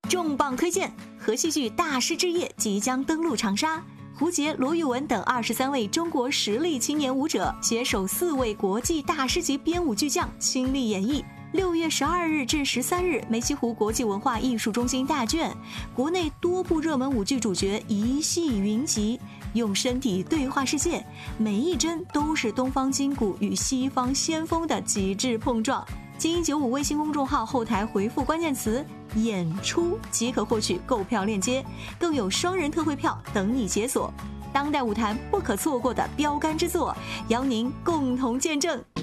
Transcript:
重磅推荐，和戏剧《大师之夜》即将登陆长沙，胡杰、罗玉文等23位中国实力青年舞者携手4位国际大师级编舞巨匠倾力演绎。6月12日至13日，梅溪湖国际文化艺术中心大卷，国内多部热门舞剧主角一戏云集，用身体对话世界，每一帧都是东方筋骨与西方先锋的极致碰撞。精英95微信公众号后台回复关键词演出即可获取购票链接，更有双人特惠票等你解锁。当代舞坛不可错过的标杆之作，邀您共同见证。